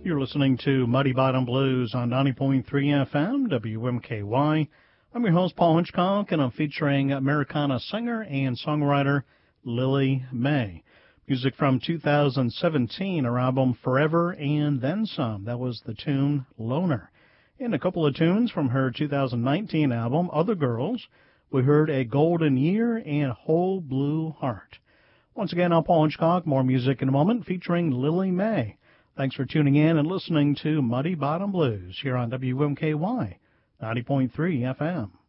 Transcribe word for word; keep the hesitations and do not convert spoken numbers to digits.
You're listening to Muddy Bottom Blues on ninety point three F M, W M K Y. I'm your host, Paul Hitchcock, and I'm featuring Americana singer and songwriter Lily May. Music from two thousand seventeen, her album Forever and Then Some. That was the tune Loner. And a couple of tunes from her two thousand nineteen album, Other Girls. We heard A Golden Year and Whole Blue Heart. Once again, I'm Paul Hitchcock. More music in a moment featuring Lily May. Thanks for tuning in and listening to Muddy Bottom Blues here on W M K Y ninety point three F M.